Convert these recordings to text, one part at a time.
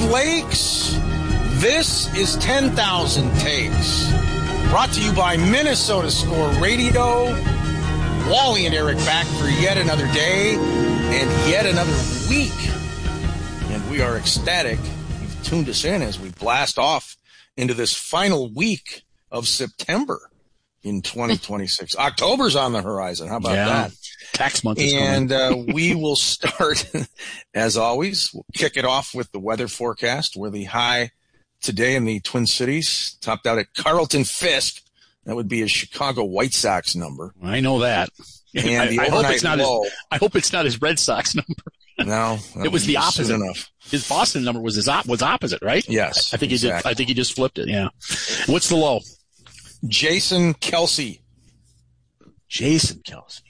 Lakes. This is 10,000 Takes. Brought to you by Minnesota Score Radio. Wally and Eric back for yet another day and yet another week. And we are ecstatic. You've tuned us in as we blast off into this final week of September in 2026. October's on the horizon. How about that? Tax month is coming. And we will start, as always, we'll kick it off with the weather forecast, where the high today in the Twin Cities topped out at Carlton Fisk. That would be a Chicago White Sox number. I know that. And the I hope it's not low, I hope it's not his Red Sox number. No, it was the opposite. Enough. His Boston number was opposite, right? Yes, I think exactly. he did. I think he just flipped it. Yeah. What's the low? Jason Kelce. Jason Kelce.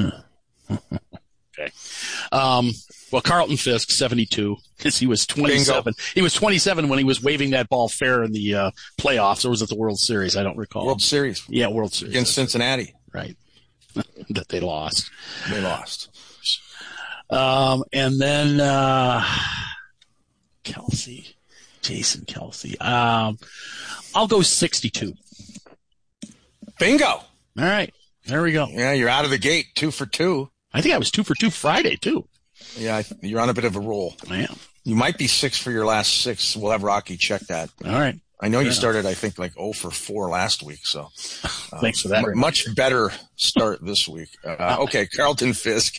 Okay. Well, Carlton Fisk, 72, because he was 27. Bingo. He was 27 when he was waving that ball fair in the playoffs, or was it the World Series? I don't recall. World Series. Yeah, World Series. Against Cincinnati. Right. That they lost. They lost. And then Kelce. Jason Kelce. I'll go 62. Bingo. All right. There we go. Yeah, you're out of the gate, 2 for 2. I think I was 2 for 2 Friday, too. Yeah, you're on a bit of a roll. I am. You might be 6 for your last 6. We'll have Rocky check that. All right. I know you started, I think, like 0 for 4 last week. So thanks for that. Much better start this week. Okay, Carlton Fisk.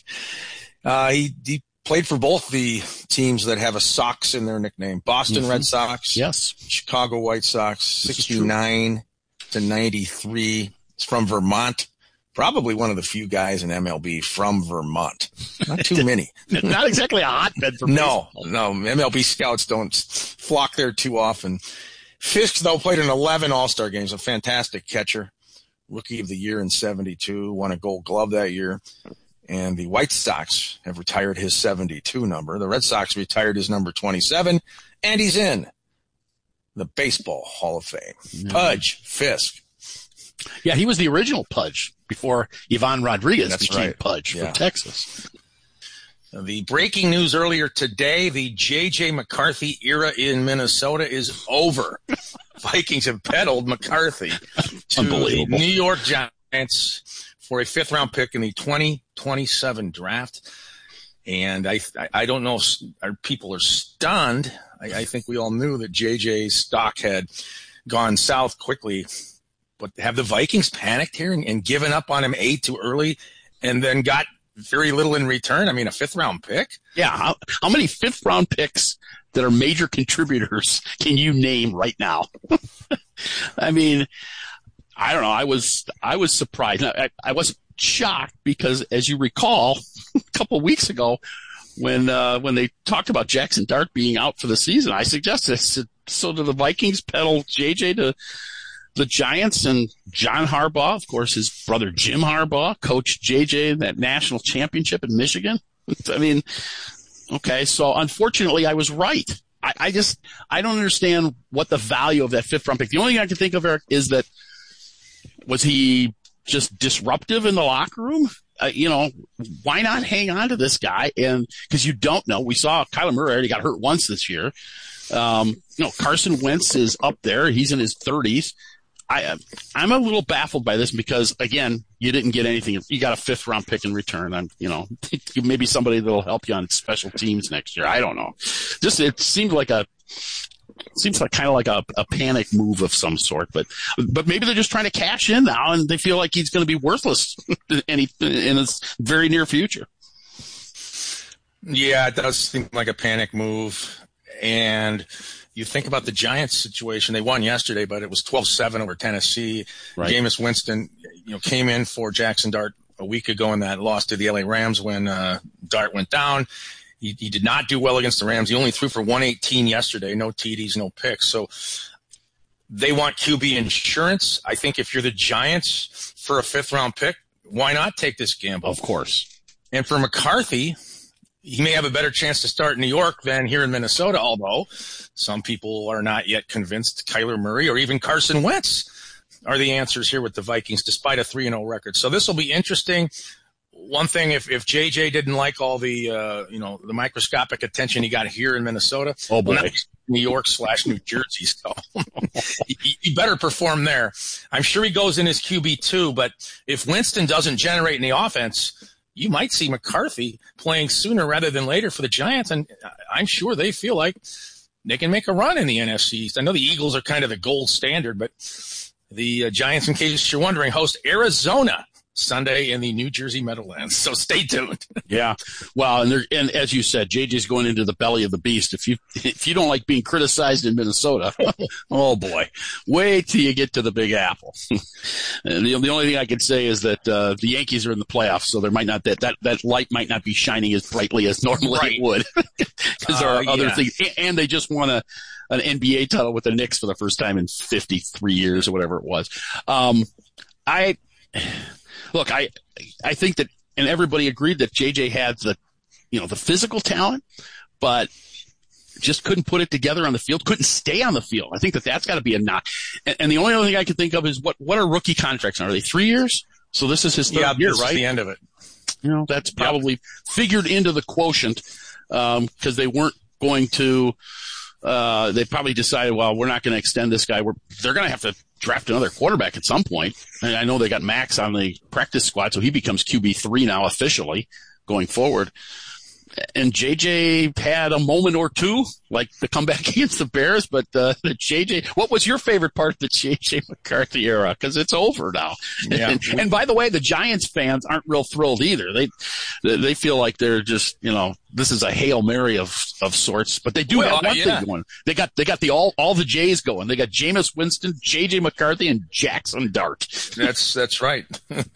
He played for both the teams that have a Sox in their nickname. Boston Red Sox. Yes. Chicago White Sox, 69 to 93. It's from Vermont. Probably one of the few guys in MLB from Vermont. Not too many. Not exactly a hotbed for baseball. No. MLB scouts don't flock there too often. Fisk, though, played in 11 All-Star games. A fantastic catcher. Rookie of the Year in 72. Won a Gold Glove that year. And the White Sox have retired his 72 number. The Red Sox retired his number 27. And he's in the Baseball Hall of Fame. Pudge Fisk. Yeah, he was the original Pudge before Ivan Rodriguez became Pudge from Texas. The breaking news earlier today, the J.J. McCarthy era in Minnesota is over. Vikings have peddled McCarthy to the New York Giants for a 5th-round pick in the 2027 draft. And I don't know if people are stunned. I think we all knew that J.J.'s stock had gone south quickly. But have the Vikings panicked here and given up on him too early and then got very little in return? I mean, a 5th-round pick? Yeah. How many 5th-round picks that are major contributors can you name right now? I mean, I don't know. I was surprised. I wasn't shocked because, as you recall, a couple of weeks ago when they talked about Jackson Dart being out for the season, I said, so do the Vikings peddle JJ to the Giants? And John Harbaugh, of course, his brother Jim Harbaugh, coached JJ in that national championship in Michigan. I mean, okay, so unfortunately I was right. I don't understand what the value of that 5th-round pick. The only thing I can think of, Eric, is that was he just disruptive in the locker room? Why not hang on to this guy? And because you don't know, we saw Kyler Murray already got hurt once this year. Carson Wentz is up there. He's in his 30s. I'm a little baffled by this because, again, you didn't get anything. You got a 5th-round pick in return. Maybe somebody that'll help you on special teams next year. I don't know. It seems like kind of like a panic move of some sort. But maybe they're just trying to cash in now, and they feel like he's going to be worthless in his very near future. Yeah, it does seem like a panic move. And you think about the Giants situation. They won yesterday, but it was 12-7 over Tennessee. Right. Jameis Winston, came in for Jackson Dart a week ago in that loss to the LA Rams when Dart went down. He did not do well against the Rams. He only threw for 118 yesterday. No TDs, no picks. So they want QB insurance. I think if you're the Giants for a 5th-round pick, why not take this gamble? Of course. And for McCarthy, he may have a better chance to start in New York than here in Minnesota, although some people are not yet convinced Kyler Murray or even Carson Wentz are the answers here with the Vikings, despite a 3-0 record. So this will be interesting. one thing, if JJ didn't like all the the microscopic attention he got here in Minnesota, oh boy, New York / New Jersey, so he better perform there. I'm sure he goes in his QB2, but if Winston doesn't generate any offense, you might see McCarthy playing sooner rather than later for the Giants, and I'm sure they feel like they can make a run in the NFC East. I know the Eagles are kind of the gold standard, but the Giants, in case you're wondering, host Arizona Sunday in the New Jersey Meadowlands. So stay tuned. Yeah. Well, and as you said, JJ's going into the belly of the beast. If you don't like being criticized in Minnesota, oh boy, wait till you get to the Big Apple. And the only thing I can say is that the Yankees are in the playoffs, so there might not that light might not be shining as brightly as normally it would, because there are other things, and they just won an NBA title with the Knicks for the first time in 53 years or whatever it was. Look, I think that, and everybody agreed that JJ had the physical talent, but just couldn't put it together on the field, couldn't stay on the field. I think that's got to be a knock. And the only other thing I can think of is what are rookie contracts? Are they 3 years? So this is his third year, right? Is the end of it. That's probably figured into the quotient, because they weren't going to. They probably decided, well, we're not going to extend this guy. They're going to have to draft another quarterback at some point. And I know they got Max on the practice squad, so he becomes QB3 now officially going forward. And JJ had a moment or two, like the comeback against the Bears, but the JJ, what was your favorite part of the JJ McCarthy era? Because it's over now. Yeah. And by the way, the Giants fans aren't real thrilled either. They feel like they're just, this is a Hail Mary of sorts, but they do have one thing going. They got all the J's going. They got Jameis Winston, JJ McCarthy, and Jackson Dart. That's right.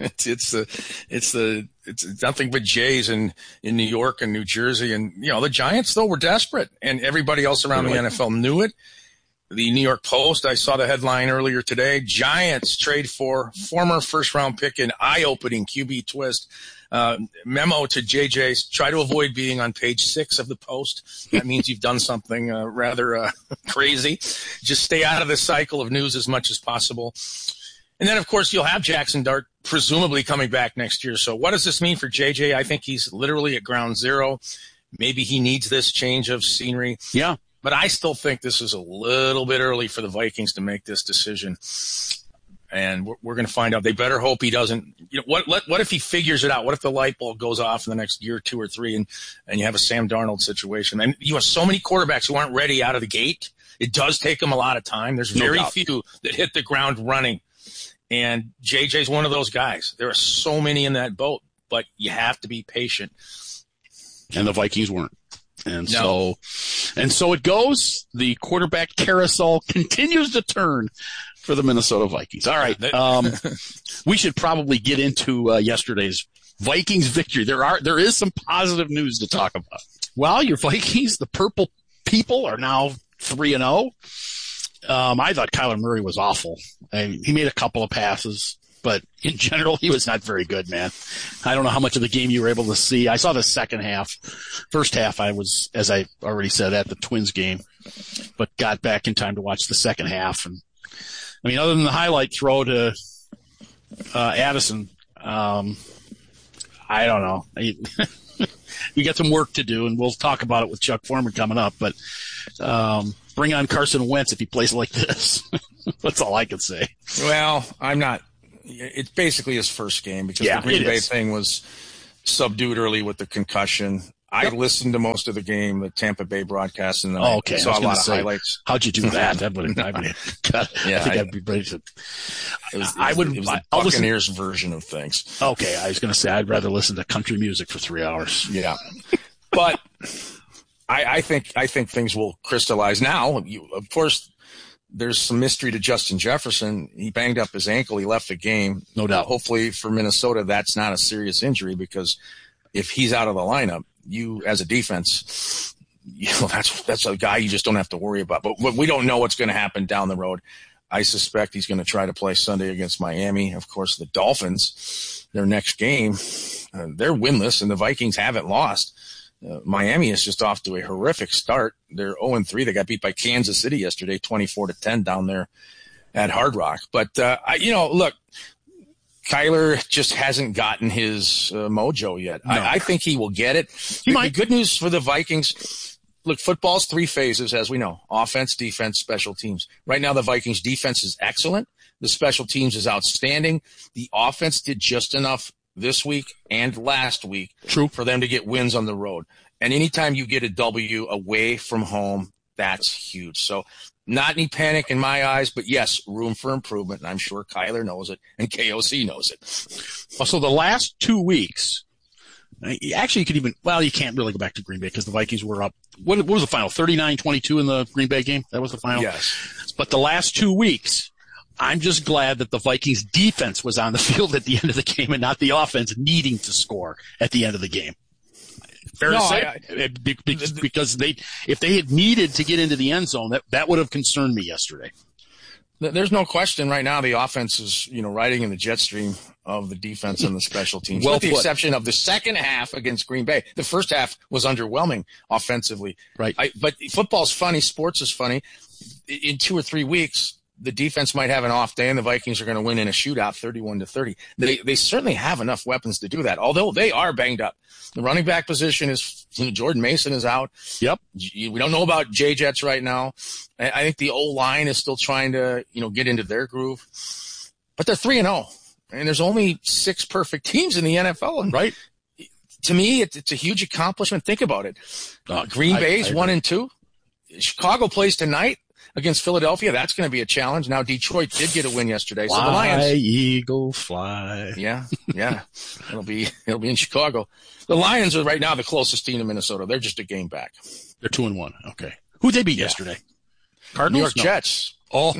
It's nothing but Jays in New York and New Jersey. And, the Giants, though, were desperate. And everybody else around the NFL knew it. The New York Post, I saw the headline earlier today, Giants trade for former first-round pick in eye-opening QB twist. Memo to JJ, try to avoid being on page 6 of the Post. That means you've done something rather crazy. Just stay out of the cycle of news as much as possible. And then, of course, you'll have Jackson Dart presumably coming back next year. So what does this mean for JJ? I think he's literally at ground zero. Maybe he needs this change of scenery. Yeah. But I still think this is a little bit early for the Vikings to make this decision. And we're going to find out. They better hope he doesn't. What if he figures it out? What if the light bulb goes off in the next year, 2 or 3, and you have a Sam Darnold situation? And you have so many quarterbacks who aren't ready out of the gate. It does take them a lot of time. There's very few that hit the ground running. And JJ's one of those guys. There are so many in that boat, but you have to be patient. And the Vikings weren't. And so it goes. The quarterback carousel continues to turn for the Minnesota Vikings. All right. We should probably get into yesterday's Vikings victory. There is some positive news to talk about. Well, your Vikings, the purple people, are now 3-0. I thought Kyler Murray was awful. He made a couple of passes, but in general, he was not very good, man. I don't know how much of the game you were able to see. I saw the second half. First half, I was, as I already said, at the Twins game, but got back in time to watch the second half. And other than the highlight throw to Addison, I don't know. We got some work to do, and we'll talk about it with Chuck Foreman coming up, but bring on Carson Wentz if he plays like this. That's all I can say. Well, I'm not. It's basically his first game because the Green Bay thing was subdued early with the concussion. I listened to most of the game, the Tampa Bay broadcast, and I saw a lot of highlights. How'd you do that? I think I'd be ready to. It was the Buccaneers version of things. Okay, I was going to say I'd rather listen to country music for 3 hours. Yeah, but I think things will crystallize now. Of course, there's some mystery to Justin Jefferson. He banged up his ankle. He left the game. No doubt. Hopefully for Minnesota, that's not a serious injury, because if he's out of the lineup, you as a defense, that's a guy you just don't have to worry about. But we don't know what's going to happen down the road. I suspect he's going to try to play Sunday against Miami. Of course, the Dolphins, their next game, they're winless, and the Vikings haven't lost. Miami is just off to a horrific start. They're 0-3. They got beat by Kansas City yesterday, 24-10 down there at Hard Rock. But, look, Kyler just hasn't gotten his mojo yet. No. I think he will get it. The good news for the Vikings, look, football's 3 phases, as we know. Offense, defense, special teams. Right now, the Vikings defense is excellent. The special teams is outstanding. The offense did just enough this week and last week for them to get wins on the road. And anytime you get a W away from home, that's huge. So not any panic in my eyes, but yes, room for improvement. And I'm sure Kyler knows it and KOC knows it. So the last 2 weeks, actually you could even, well, you can't really go back to Green Bay because the Vikings were up. What was the final? 39-22 in the Green Bay game? That was the final? Yes. But the last 2 weeks, I'm just glad that the Vikings defense was on the field at the end of the game and not the offense needing to score at the end of the game. Fair to say, because if they had needed to get into the end zone, that would have concerned me yesterday. There's no question right now the offense is, riding in the jet stream of the defense and the special teams, with the exception of the second half against Green Bay. The first half was underwhelming offensively. Right. But football's funny. Sports is funny. In 2 or 3 weeks, the defense might have an off day and the Vikings are going to win in a shootout 31-30. They certainly have enough weapons to do that, although they are banged up. The running back position is, Jordan Mason is out. Yep. We don't know about J-Jets right now. I think the O-line is still trying to, get into their groove. But they're 3-0. And there's only 6 perfect teams in the NFL. And right. To me, it's a huge accomplishment. Think about it. Green Bay's 1-2. Chicago plays tonight against Philadelphia. That's going to be a challenge. Now, Detroit did get a win yesterday. Fly, so the Lions. Eagle, fly. Yeah. It'll be in Chicago. The Lions are right now the closest team to Minnesota. They're just a game back. They're 2-1. Okay. Who'd they beat yesterday? Cardinals? New York Jets. Oh,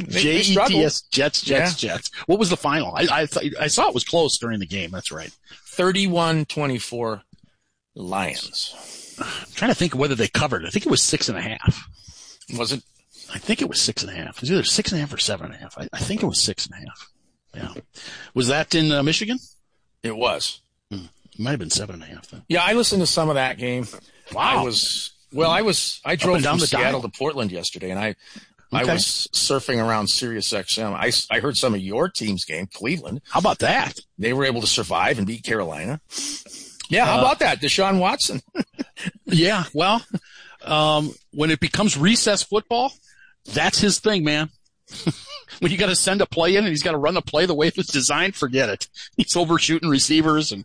Jets, Jets. What was the final? I saw it was close during the game. That's right. 31-24 Lions. I'm trying to think of whether they covered. I think it was 6.5. Was it? I think it was 6.5. It was either 6.5 or 7.5. I think it was 6.5. Yeah. Was that in Michigan? It was. It might have been 7.5 then. Yeah, I listened to some of that game. Wow. I drove from Seattle to Portland yesterday, and I was surfing around Sirius XM. I heard some of your team's game, Cleveland. How about that? They were able to survive and beat Carolina. Yeah, how about that? Deshaun Watson. Yeah, well, when it becomes recess football, that's his thing, man. When you got to send a play in and he's got to run the play the way it was designed, forget it. He's overshooting receivers,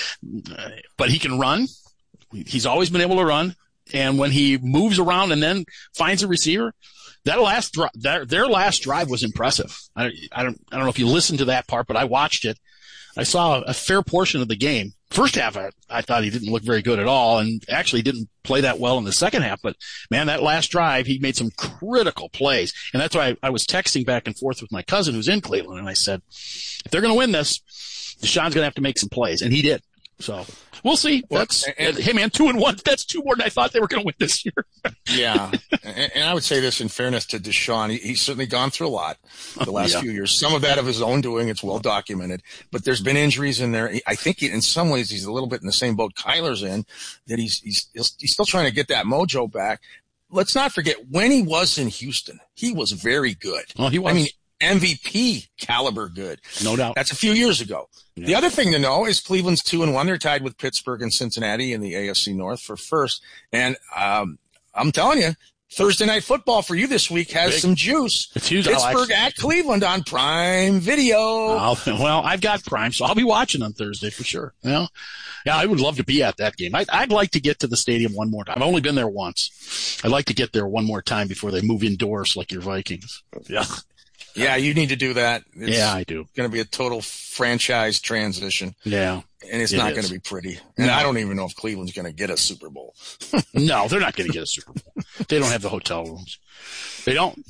but he can run. He's always been able to run. And when he moves around and then finds a receiver, their last drive was impressive. I don't know if you listened to that part, but I watched it. I saw a fair portion of the game. First half, I thought he didn't look very good at all, and actually didn't play that well in the second half. But man, that last drive, he made some critical plays, and that's why I was texting back and forth with my cousin who's in Cleveland, and I said, if they're going to win this, Deshaun's going to have to make some plays, and he did. So we'll see. Hey man, 2-1. That's 2 more than I thought they were going to win this year. Yeah, and I would say this in fairness to Deshaun, he's certainly gone through a lot the last few years. Some of that of his own doing, it's well documented. But there's been injuries in there. I think in some ways he's a little bit in the same boat Kyler's in, that he's still trying to get that mojo back. Let's not forget, when he was in Houston, he was very good. Well, he was. I mean, MVP caliber good. No doubt. That's a few years ago. Yeah. The other thing to know is Cleveland's 2-1. They're tied with Pittsburgh and Cincinnati in the AFC North for first. And I'm telling you, Thursday Night Football for you this week has some juice. It's huge. Pittsburgh at Cleveland on Prime Video. Well, I've got Prime, so I'll be watching on Thursday for sure. Yeah, I would love to be at that game. I'd like to get to the stadium one more time. I've only been there once. I'd like to get there one more time before they move indoors like your Vikings. Yeah. Yeah, you need to do that. I do. It's going to be a total franchise transition. Yeah. And it's not going to be pretty. And I don't even know if Cleveland's going to get a Super Bowl. No, they're not going to get a Super Bowl. They don't have the hotel rooms. They don't.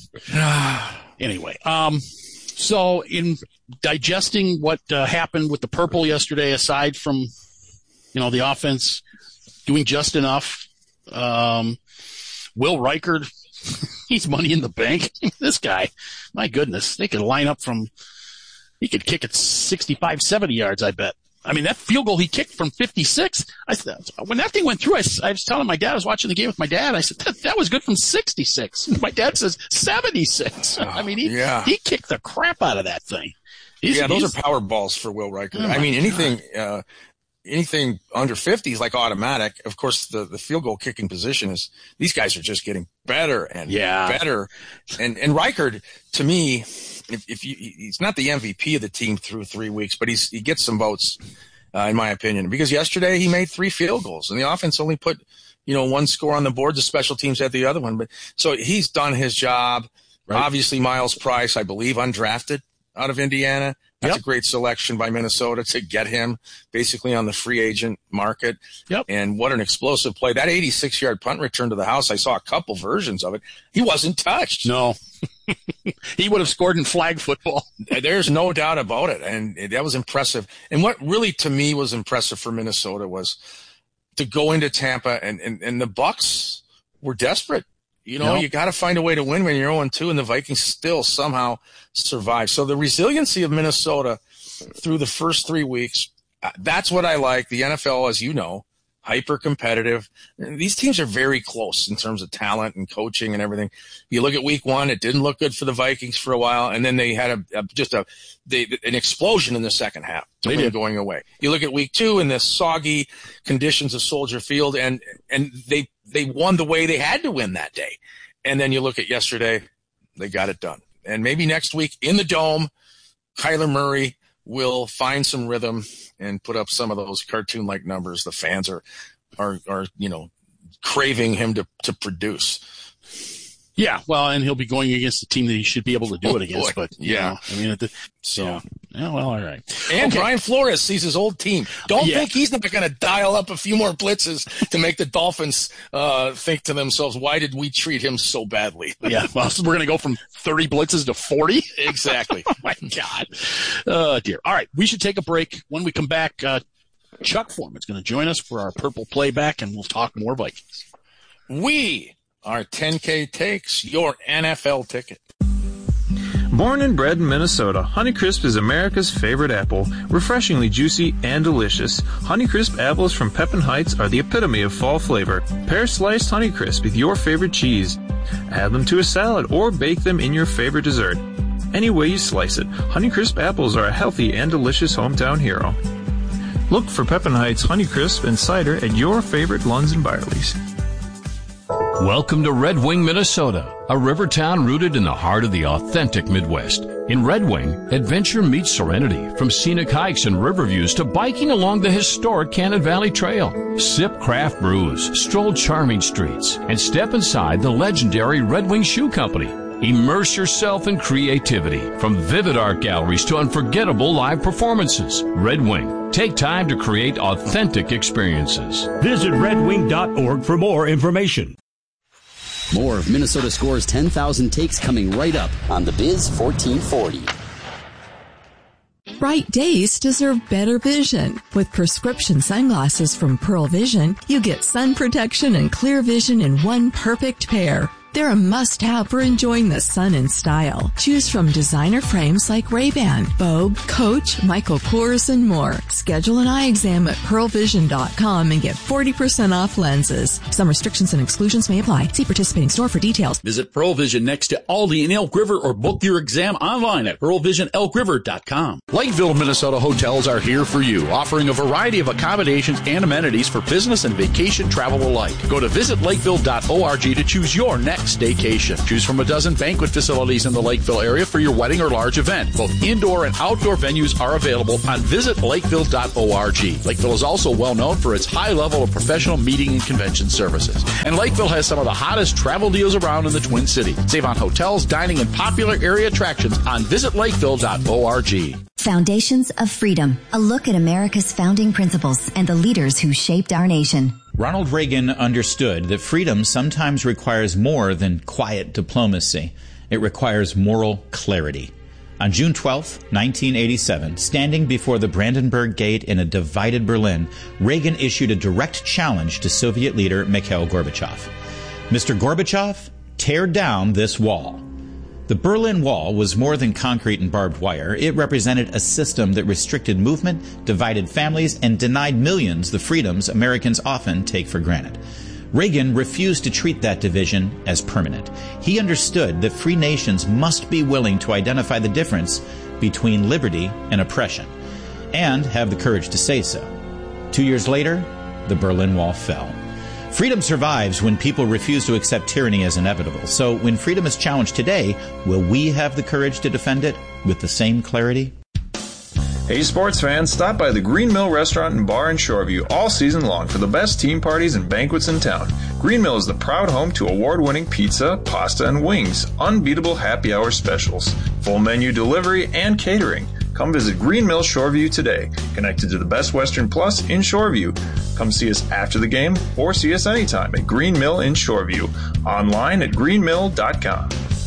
Anyway, so in digesting what happened with the purple yesterday, aside from, the offense doing just enough, Will Reichard, he's money in the bank. This guy, my goodness, they could line up he could kick it 65, 70 yards, I bet. I mean, that field goal he kicked from 56, when that thing went through, I was telling my dad, I was watching the game with my dad, I said, that was good from 66. My dad says 76. I mean, he kicked the crap out of that thing. Those are power balls for Will Riker. Oh, I mean, anything under 50 is like automatic. Of course, the field goal kicking position is, these guys are just getting better and better. And Riker, to me, he's not the MVP of the team through 3 weeks, but he gets some votes, in my opinion, because yesterday he made 3 field goals and the offense only put, 1 score on the board. The special teams had the other one, but so he's done his job. Right. Obviously, Miles Price, I believe, undrafted out of Indiana. That's a great selection by Minnesota to get him basically on the free agent market. Yep. And what an explosive play. That 86-yard punt return to the house, I saw a couple versions of it. He wasn't touched. No. He would have scored in flag football. There's no doubt about it. And that was impressive. And what really, to me, was impressive for Minnesota was to go into Tampa, and the Bucs were desperate. You got to find a way to win when you're 0-2, and the Vikings still somehow survive. So the resiliency of Minnesota through the first 3 weeks, that's what I like. The NFL, as you know, hyper competitive. These teams are very close in terms of talent and coaching and everything. You look at week 1, it didn't look good for the Vikings for a while, and then they had an explosion in the second half to win going away. You look at week 2 in the soggy conditions of Soldier Field, and they won the way they had to win that day. And then you look at yesterday, they got it done. And maybe next week in the Dome, Kyler Murray will find some rhythm and put up some of those cartoon-like numbers the fans are craving him to produce. Yeah, well, and he'll be going against a team that he should be able to do it against. But all right. And Brian Flores sees his old team. Don't think he's not going to dial up a few more blitzes to make the Dolphins think to themselves, why did we treat him so badly? Yeah, well, so we're going to go from 30 blitzes to 40? Exactly. Oh, my God. Oh, dear. All right, we should take a break. When we come back, Chuck Foreman's going to join us for our Purple Playback, and we'll talk more Vikings. Our 10K Takes, your NFL ticket. Born and bred in Minnesota, Honeycrisp is America's favorite apple. Refreshingly juicy and delicious, Honeycrisp apples from Pepin Heights are the epitome of fall flavor. Pair sliced Honeycrisp with your favorite cheese. Add them to a salad or bake them in your favorite dessert. Any way you slice it, Honeycrisp apples are a healthy and delicious hometown hero. Look for Pepin Heights Honeycrisp and cider at your favorite Lunds and Byerly's. Welcome to Red Wing, Minnesota, a river town rooted in the heart of the authentic Midwest. In Red Wing, adventure meets serenity, from scenic hikes and river views to biking along the historic Cannon Valley Trail. Sip craft brews, stroll charming streets, and step inside the legendary Red Wing Shoe Company. Immerse yourself in creativity, from vivid art galleries to unforgettable live performances. Red Wing. Take time to create authentic experiences. Visit redwing.org for more information. More of Minnesota Score's 10,000 takes coming right up on the Biz 1440. Bright days deserve better vision. With prescription sunglasses from Pearl Vision, you get sun protection and clear vision in one perfect pair. They're a must-have for enjoying the sun in style. Choose from designer frames like Ray-Ban, Vogue, Coach, Michael Kors, and more. Schedule an eye exam at pearlvision.com and get 40% off lenses. Some restrictions and exclusions may apply. See participating store for details. Visit Pearl Vision next to Aldi in Elk River or book your exam online at pearlvisionelkriver.com. Lakeville, Minnesota hotels are here for you, offering a variety of accommodations and amenities for business and vacation travel alike. Go to visitlakeville.org to choose your next staycation. Choose from a dozen banquet facilities in the Lakeville area for your wedding or large event. Both indoor and outdoor venues are available on visitlakeville.org. Lakeville is also well known for its high level of professional meeting and convention services. And Lakeville has some of the hottest travel deals around in the Twin Cities. Save on hotels, dining, and popular area attractions on visitlakeville.org. Foundations of Freedom, a look at America's founding principles and the leaders who shaped our nation. Ronald Reagan understood that freedom sometimes requires more than quiet diplomacy. It requires moral clarity. On June 12, 1987, standing before the Brandenburg Gate in a divided Berlin, Reagan issued a direct challenge to Soviet leader Mikhail Gorbachev. Mr. Gorbachev, tear down this wall. The Berlin Wall was more than concrete and barbed wire. It represented a system that restricted movement, divided families, and denied millions the freedoms Americans often take for granted. Reagan refused to treat that division as permanent. He understood that free nations must be willing to identify the difference between liberty and oppression, and have the courage to say so. 2 years later, the Berlin Wall fell. Freedom survives when people refuse to accept tyranny as inevitable. So when freedom is challenged today, will we have the courage to defend it with the same clarity? Hey sports fans, stop by the Green Mill Restaurant and Bar in Shoreview all season long for the best team parties and banquets in town. Green Mill is the proud home to award-winning pizza, pasta, and wings, unbeatable happy hour specials, full menu delivery, and catering. Come visit Green Mill Shoreview today, connected to the Best Western Plus in Shoreview. Come see us after the game or see us anytime at Green Mill in Shoreview. Online at greenmill.com.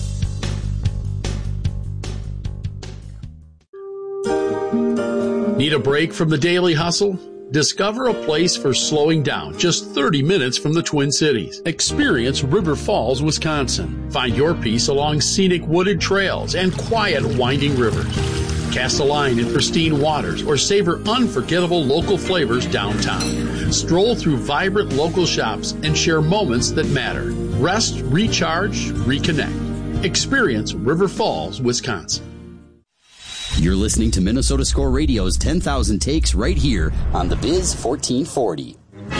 Need a break from the daily hustle? Discover a place for slowing down just 30 minutes from the Twin Cities. Experience River Falls, Wisconsin. Find your peace along scenic wooded trails and quiet winding rivers. Cast a line in pristine waters or savor unforgettable local flavors downtown. Stroll through vibrant local shops and share moments that matter. Rest, recharge, reconnect. Experience River Falls, Wisconsin. You're listening to Minnesota Score Radio's 10,000 Takes right here on the Biz 1440.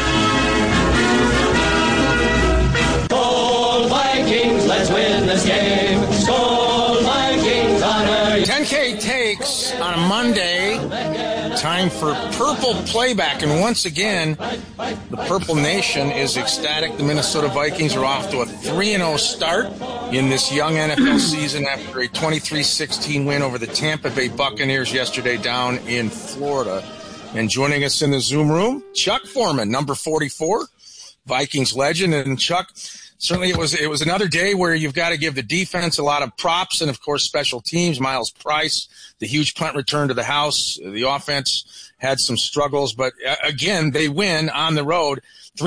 Skol Vikings, let's win this game. Skol Vikings, honor. 10K Takes on a Monday. Time for Purple Playback. And once again, the Purple Nation is ecstatic. The Minnesota Vikings are off to a 3-0 start in this young NFL season after a 23-16 win over the Tampa Bay Buccaneers yesterday down in Florida. And joining us in the Zoom room, Chuck Foreman, number 44, Vikings legend. And Chuck, certainly it was another day where you've got to give the defense a lot of props and, of course, special teams. Miles Price, the huge punt return to the house. The offense had some struggles, but again, they win on the road.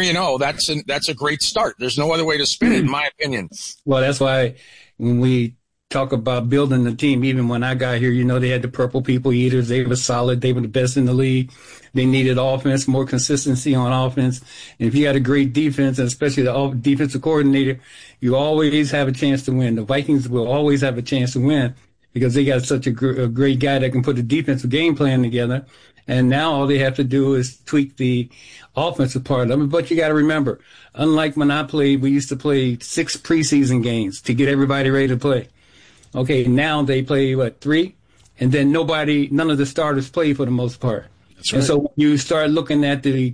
3-0, that's a great start. There's no other way to spin it, in my opinion. Well, that's why when we talk about building the team, even when I got here, they had the Purple People Eaters. They were solid. They were the best in the league. They needed offense, more consistency on offense. And if you had a great defense, and especially the defensive coordinator, you always have a chance to win. The Vikings will always have a chance to win because they got such a great guy that can put a defensive game plan together. And now all they have to do is tweak the offensive part of it. But you got to remember, unlike when I played, we used to play 6 preseason games to get everybody ready to play. Okay, now they play, 3? And then none of the starters play for the most part. That's right. And so when you start looking at the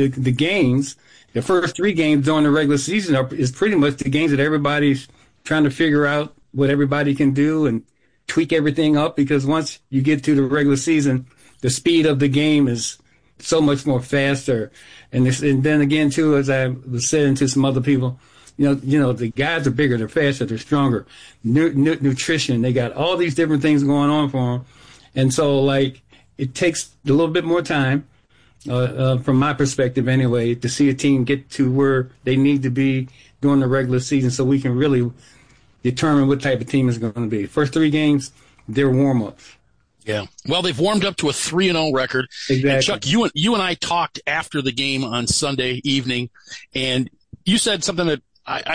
games, the first 3 games during the regular season is pretty much the games that everybody's trying to figure out what everybody can do and tweak everything up, because once you get to the regular season, the speed of the game is so much more faster. And then again, too, as I was saying to some other people, the guys are bigger, they're faster, they're stronger. Nutrition, they got all these different things going on for them. And so, it takes a little bit more time, from my perspective anyway, to see a team get to where they need to be during the regular season so we can really determine what type of team is going to be. First 3 games, they're warm-ups. Yeah. Well, they've warmed up to a 3-0 record. Exactly. And Chuck, you and I talked after the game on Sunday evening, and you said something that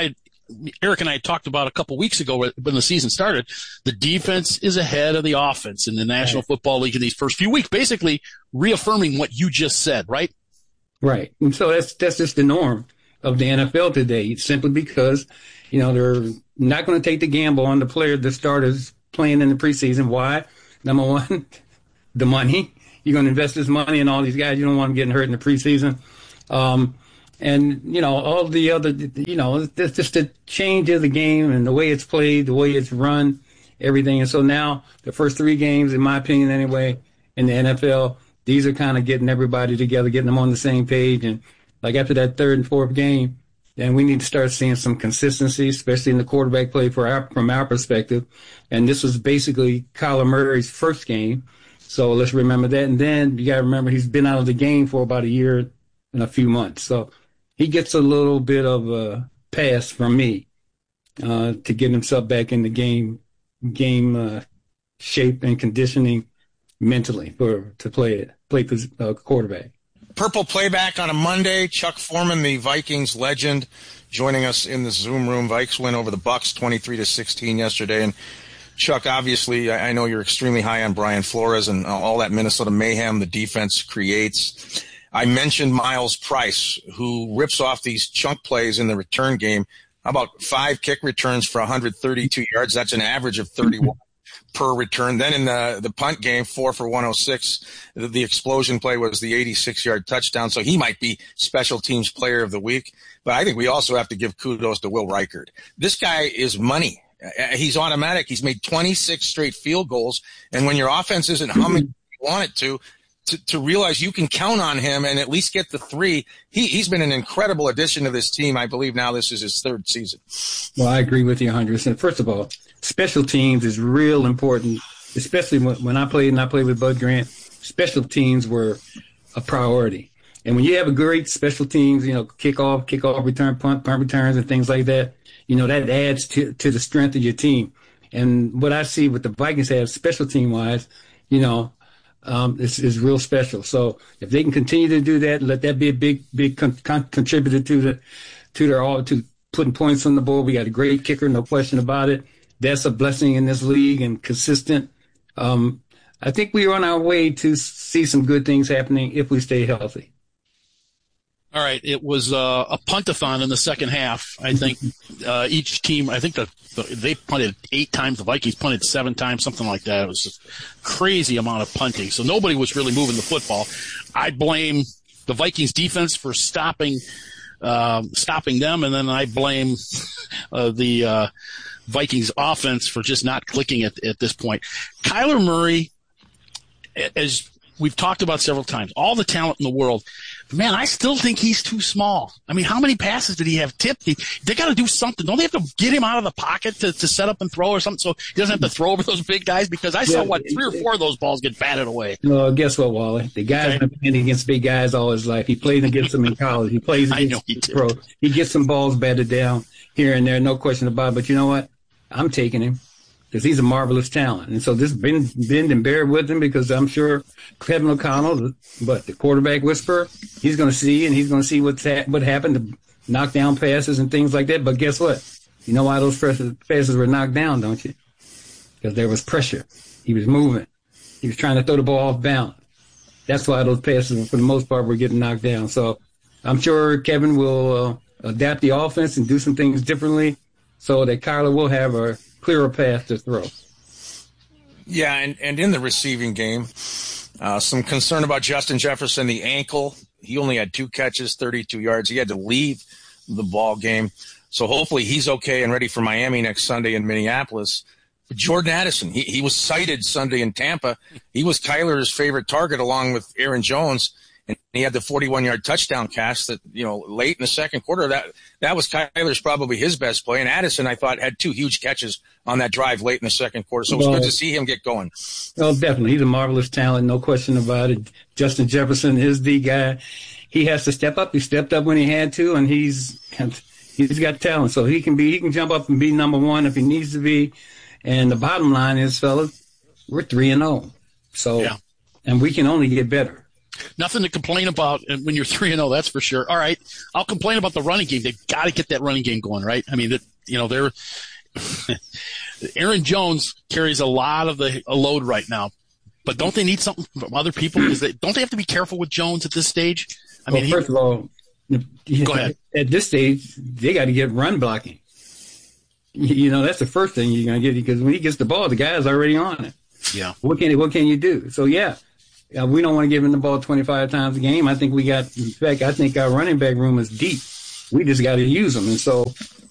Eric and I talked about a couple weeks ago when the season started. The defense is ahead of the offense in the National Football League in these first few weeks, basically reaffirming what you just said, right? Right. And so that's just the norm of the NFL today, simply because, they're not going to take the gamble on the starters playing in the preseason. Why? Number one, the money. You're going to invest this money in all these guys. You don't want them getting hurt in the preseason. And, all the other, it's just the change of the game and the way it's played, the way it's run, everything. And so now the first 3 games, in my opinion anyway, in the NFL, these are kind of getting everybody together, getting them on the same page. And after that 3rd and 4th game, then we need to start seeing some consistency, especially in the quarterback play from our perspective. And this was basically Kyler Murray's first game. So let's remember that. And then you got to remember he's been out of the game for about a year and a few months. So he gets a little bit of a pass from me to get himself back in the game shape and conditioning mentally to play quarterback. Purple Playback on a Monday. Chuck Foreman, the Vikings legend, joining us in the Zoom room. Vikes win over the Bucs 23-16 yesterday. And Chuck, obviously, I know you're extremely high on Brian Flores and all that Minnesota mayhem the defense creates. I mentioned Miles Price, who rips off these chunk plays in the return game. How about 5 kick returns for 132 yards? That's an average of 31 per return. Then in the punt game, 4 for 106. The explosion play was the 86-yard touchdown. So he might be special teams player of the week. But I think we also have to give kudos to Will Reichard. This guy is money. He's automatic. He's made 26 straight field goals. And when your offense isn't humming, you want it to realize you can count on him and at least get the 3. He's been an incredible addition to this team. I believe now this is his 3rd season. Well, I agree with you 100%. First of all, special teams is real important, especially when I played with Bud Grant. Special teams were a priority. And when you have a great special teams, kickoff return, punt returns and things like that, that adds to the strength of your team. And what I see with the Vikings have special team wise, is real special. So if they can continue to do that, let that be a big contributor to putting points on the board. We got a great kicker, no question about it. That's a blessing in this league and consistent. I think we are on our way to see some good things happening if we stay healthy. All right, it was a punt-a-thon in the second half. I think each team, I think they punted 8 times. The Vikings punted 7 times, something like that. It was just a crazy amount of punting. So nobody was really moving the football. I blame the Vikings defense for stopping them, and then I blame the Vikings offense for just not clicking at this point. Kyler Murray, as we've talked about several times, all the talent in the world. Man, I still think he's too small. I mean, how many passes did he have tipped? They got to do something. Don't they have to get him out of the pocket to set up and throw or something so he doesn't have to throw over those big guys? Because I saw, 3 or 4 of those balls get batted away. Well, guess what, Wally? The guy's been playing against big guys all his life. He played against them in college. He plays against the pro. He gets some balls batted down here and there, no question about it. But you know what? I'm taking him because he's a marvelous talent. And so this bend and bear with him because I'm sure Kevin O'Connell, the quarterback whisperer, he's going to see and he's going to see what happened to knock down passes and things like that. But guess what? You know why those passes were knocked down, don't you? Because there was pressure. He was moving. He was trying to throw the ball off balance. That's why those passes, for the most part, were getting knocked down. So I'm sure Kevin will adapt the offense and do some things differently so that Kyler will have a clearer path to throw. Yeah, and in the receiving game, some concern about Justin Jefferson, the ankle. He only had 2 catches, 32 yards. He had to leave the ball game. So hopefully he's okay and ready for Miami next Sunday in Minneapolis. But Jordan Addison, he was cited Sunday in Tampa. He was Kyler's favorite target along with Aaron Jones. And he had the 41-yard touchdown catch that, late in the second quarter. That was Kyler's probably his best play. And Addison, I thought, had 2 huge catches on that drive late in the second quarter. So it was good to see him get going. Well, definitely. He's a marvelous talent, no question about it. Justin Jefferson is the guy. He has to step up. He stepped up when he had to, and he's got talent. So he can jump up and be number 1 if he needs to be. And the bottom line is, fellas, we're 3-0. So, and we can only get better. Nothing to complain about when you're 3-0, that's for sure. All right, I'll complain about the running game. They've got to get that running game going, right? I mean, they're Aaron Jones carries a lot of a load right now, but don't they need something from other people? Don't they have to be careful with Jones at this stage? First of all, go ahead. At this stage, they got to get run blocking. That's the first thing you're going to get because when he gets the ball, the guy's already on it. Yeah. What can you do? So we don't want to give him the ball 25 times a game. I think I think our running back room is deep. We just got to use them. And so,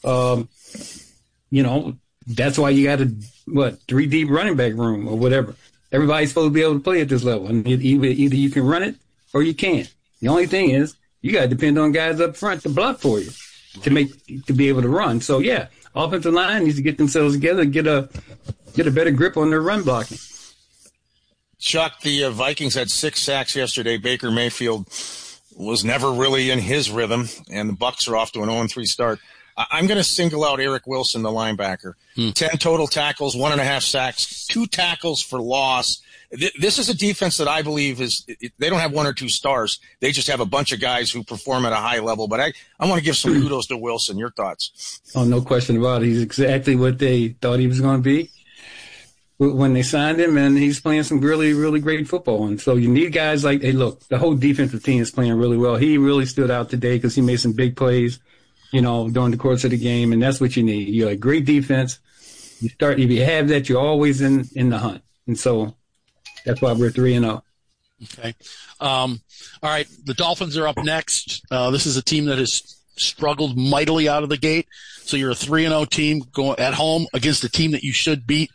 that's why you got 3 deep running back room or whatever. Everybody's supposed to be able to play at this level. And either you can run it or you can't. The only thing is you got to depend on guys up front to block for you to be able to run. So offensive line needs to get themselves together and get a better grip on their run blocking. Chuck, the Vikings had 6 sacks yesterday. Baker Mayfield was never really in his rhythm, and the Bucs are off to an 0-3 start. I'm going to single out Eric Wilson, the linebacker. 10 total tackles, 1.5 sacks, 2 tackles for loss. This is a defense that I believe they don't have 1 or 2 stars. They just have a bunch of guys who perform at a high level. But I want to give some kudos to Wilson. Your thoughts? Oh, no question about it. He's exactly what they thought he was going to be. when they signed him, and he's playing some really, really great football. And so you need guys like, hey, look, the whole defensive team is playing really well. He really stood out today because he made some big plays, during the course of the game, and that's what you need. You have a great defense. If you have that, you're always in the hunt. And so that's why we're 3-0. Okay. All right. The Dolphins are up next. This is a team that has struggled mightily out of the gate. So you're a 3-0 team going at home against a team that you should beat.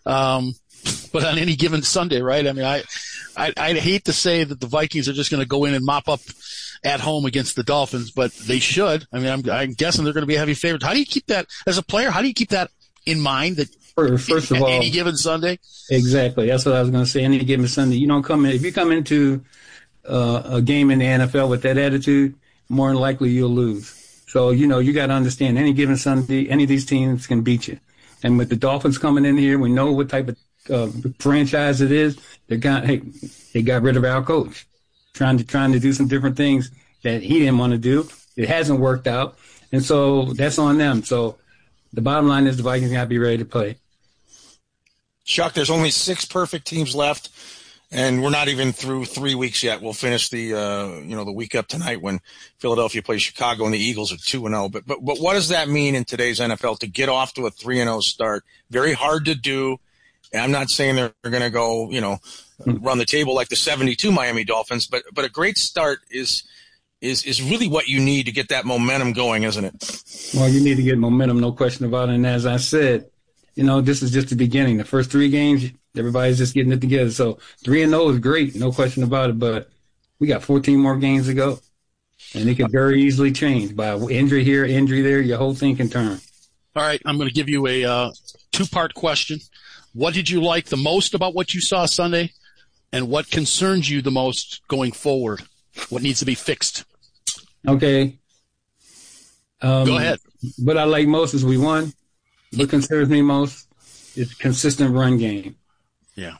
But on any given Sunday, right? I mean, I'd hate to say that the Vikings are just going to go in and mop up at home against the Dolphins, but they should. I mean, I'm guessing they're going to be heavy favorites. How do you keep that as a player? How do you keep that in mind that first of all, any given Sunday? Exactly. That's what I was going to say. Any given Sunday, you don't come in. If you come into a game in the NFL with that attitude, more than likely you'll lose. So, you got to understand any given Sunday, any of these teams can beat you. And with the Dolphins coming in here, we know what type of franchise it is. They got rid of our coach, trying to do some different things that he didn't want to do. It hasn't worked out. And so that's on them. So the bottom line is the Vikings got to be ready to play. Chuck, there's only 6 perfect teams left, and we're not even through 3 weeks yet. We'll finish the week up tonight when Philadelphia plays Chicago and the Eagles are 2-0. But what does that mean in today's NFL to get off to a 3-0 start? Very hard to do. And I'm not saying they're going to go, run the table like the 72 Miami Dolphins, but a great start is really what you need to get that momentum going, isn't it? Well, you need to get momentum, no question about it. And as I said, this is just the beginning. The first 3 games, everybody's just getting it together. So 3-0 is great, no question about it. But we got 14 more games to go, and it could very easily change by injury here, injury there. Your whole thing can turn. All right, I'm going to give you a 2-part question. What did you like the most about what you saw Sunday, and what concerns you the most going forward? What needs to be fixed? Okay. Go ahead. What I like most is we won. What concerns me most is consistent run game. Yeah.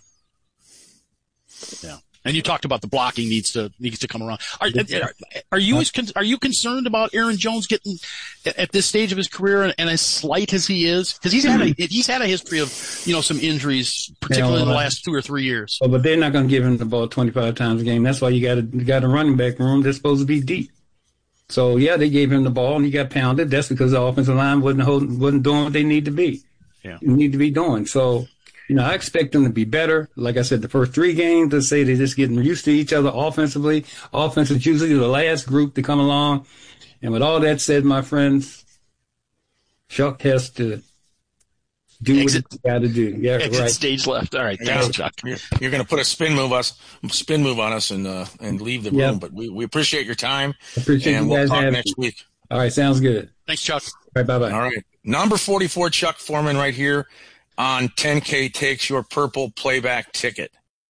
And you talked about the blocking needs to come around. Are you concerned about Aaron Jones getting at this stage of his career and as slight as he is? Because he's had a history of some injuries, particularly in the last 2 or 3 years. But they're not going to give him the ball 25 times a game. That's why you got a running back room that's supposed to be deep. So yeah, they gave him the ball and he got pounded. That's because the offensive line wasn't doing what they need to be. Yeah, need to be doing. So. I expect them to be better. Like I said, the first 3 games, let's say they're just getting used to each other offensively. Offense is usually the last group to come along. And with all that said, my friends, Chuck has to do what he's got to do. Yeah, right. Stage left. All right, thanks, Chuck. You're going to put a spin move on us and leave the room. But we appreciate your time. And we'll talk next week. All right, sounds good. Thanks, Chuck. All right, bye-bye. All right. Number 44, Chuck Foreman right here on 10K Takes, your purple playback ticket.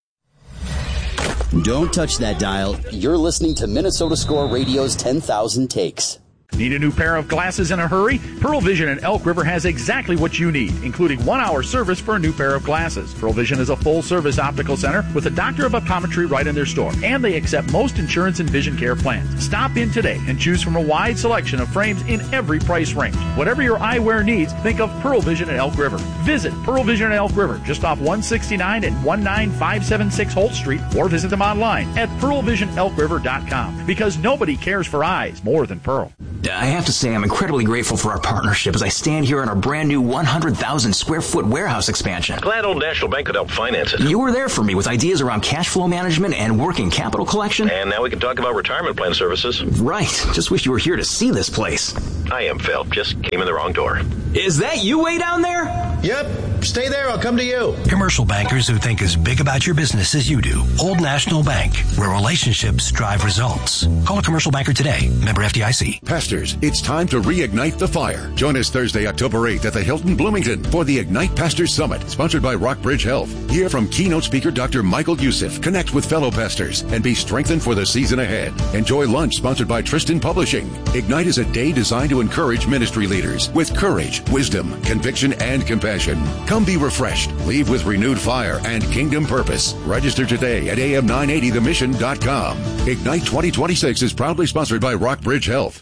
Don't touch that dial. You're listening to Minnesota Score Radio's 10,000 Takes. Need a new pair of glasses in a hurry? Pearl Vision in Elk River has exactly what you need, including 1-hour service for a new pair of glasses. Pearl Vision is a full-service optical center with a doctor of optometry right in their store, and they accept most insurance and vision care plans. Stop in today and choose from a wide selection of frames in every price range. Whatever your eyewear needs, think of Pearl Vision in Elk River. Visit Pearl Vision in Elk River, just off 169 and 19576 Holt Street, or visit them online at pearlvisionelkriver.com, because nobody cares for eyes more than Pearl. I have to say I'm incredibly grateful for our partnership as I stand here in our brand new 100,000 square foot warehouse expansion. Glad Old National Bank could help finance it. You were there for me with ideas around cash flow management and working capital collection. And now we can talk about retirement plan services. Right. Just wish you were here to see this place. I am, Phil. Just came in the wrong door. Is that you way down there? Yep. Stay there. I'll come to you. Commercial bankers who think as big about your business as you do. Old National Bank, where relationships drive results. Call a commercial banker today. Member FDIC. Pastors, it's time to reignite the fire. Join us Thursday, October 8th at the Hilton Bloomington for the Ignite Pastors Summit, sponsored by Rockbridge Health. Hear from keynote speaker Dr. Michael Youssef. Connect with fellow pastors and be strengthened for the season ahead. Enjoy lunch sponsored by Tristan Publishing. Ignite is a day designed to encourage ministry leaders with courage, wisdom, conviction, and compassion. Come be refreshed. Leave with renewed fire and kingdom purpose. Register today at am980themission.com. Ignite 2026 is proudly sponsored by Rockbridge Health.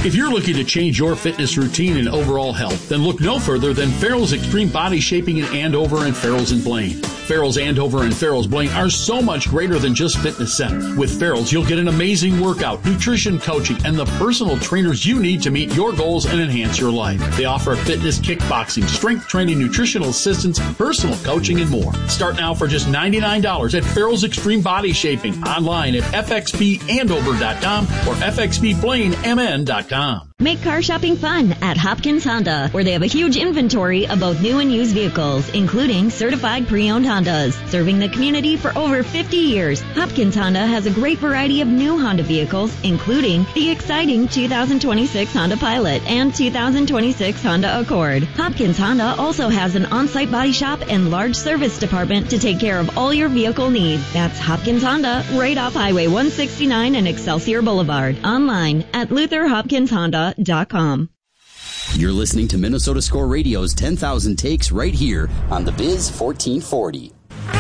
If you're looking to change your fitness routine and overall health, then look no further than Farrell's Extreme Body Shaping in Andover and Farrell's in Blaine. Farrell's Andover and Farrell's Blaine are so much greater than just fitness centers. With Farrell's, you'll get an amazing workout, nutrition coaching, and the personal trainers you need to meet your goals and enhance your life. They offer fitness, kickboxing, strength training, nutritional assistance, personal coaching, and more. Start now for just $99 at Farrell's Extreme Body Shaping, online at fxbandover.com or fxbblaine.mn.com. Make car shopping fun at Hopkins Honda, where they have a huge inventory of both new and used vehicles, including certified pre-owned Hondas. Serving the community for over 50 years, Hopkins Honda has a great variety of new Honda vehicles, including the exciting 2026 Honda Pilot and 2026 Honda Accord. Hopkins Honda also has an on-site body shop and large service department to take care of all your vehicle needs. That's Hopkins Honda, right off Highway 169 and Excelsior Boulevard. Online at LutherHopkinsHonda.com. You're listening to Minnesota Score Radio's 10,000 Takes right here on the Biz 1440.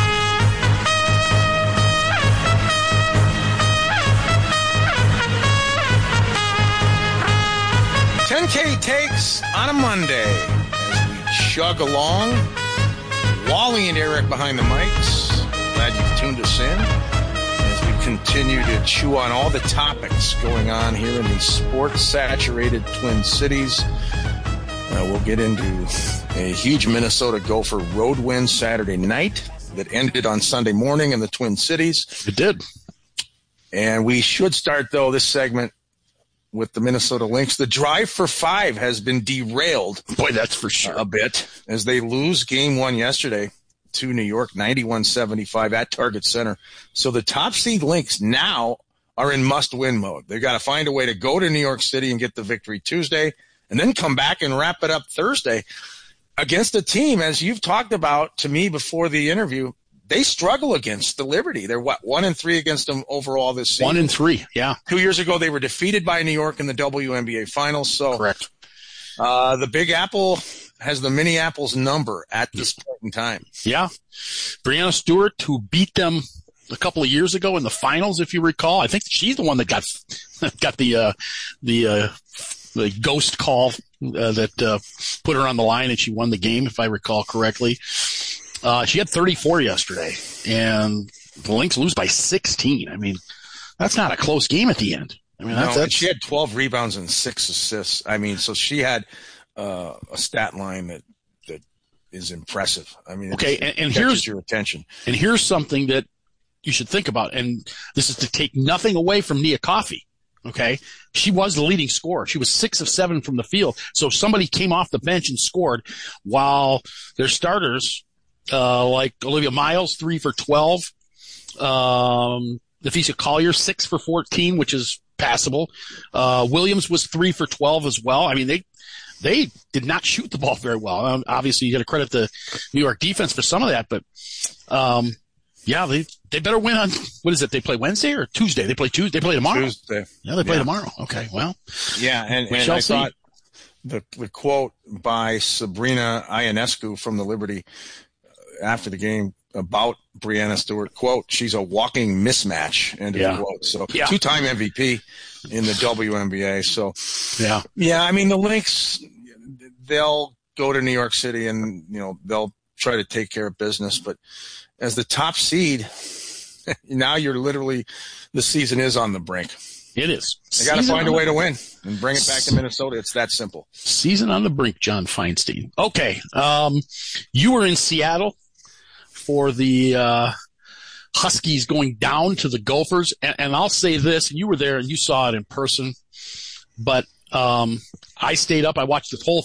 10K Takes on a Monday as we chug along. Wally and Eric behind the mics. Glad you've tuned us in as we continue to chew on all the topics going on here in the sports-saturated Twin Cities. We'll get into a huge Minnesota Gopher road win Saturday night that ended on Sunday morning in the Twin Cities. It did. And we should start, though, this segment with the Minnesota Lynx. The drive for 5 has been derailed. Boy, that's for sure. A bit as they lose game 1 yesterday to New York, 91-75 at Target Center. So the top seed Lynx now are in must-win mode. They've got to find a way to go to New York City and get the victory Tuesday and then come back and wrap it up Thursday against a team, as you've talked about to me before the interview. They struggle against the Liberty. They're 1-3 against them overall this season. 1-3, yeah. 2 years ago, they were defeated by New York in the WNBA Finals. So correct. The Big Apple has the Minneapolis number at this point in time. Yeah. Breanna Stewart, who beat them a couple of years ago in the finals, if you recall. I think she's the one that got the ghost call that put her on the line, and she won the game, if I recall correctly. She had 34 yesterday, and the Lynx lose by 16. I mean, that's not a close game at the end. I mean, that's she had 12 rebounds and 6 assists. I mean, so she had a stat line that is impressive. I mean, okay, and here's your attention. And here's something that you should think about, and this is to take nothing away from Nia Coffey. Okay, she was the leading scorer. She was 6 of 7 from the field. So somebody came off the bench and scored, while their starters, like Olivia Miles, 3 for 12. Nafisa Collier, 6 for 14, which is passable. Williams was 3 for 12 as well. I mean, they did not shoot the ball very well. Obviously, you got to credit the New York defense for some of that, but yeah, they better win on, what is it? They play Wednesday or Tuesday? They play Tuesday. They play tomorrow. Tuesday. Yeah, they play tomorrow. Okay, well. Yeah, and I thought the quote by Sabrina Ionescu from the Liberty after the game about Breanna Stewart, quote, she's a walking mismatch, end of quote. So two-time MVP in the WNBA. So yeah, I mean, the Lynx, they'll go to New York City and, they'll try to take care of business. But as the top seed, now the season is on the brink. It is. They got to find a way to win and bring it back to Minnesota. It's that simple. Season on the brink, John Feinstein. Okay. You were in Seattle for the Huskies going down to the Gophers. And I'll say this, you were there and you saw it in person, but I stayed up. I watched the whole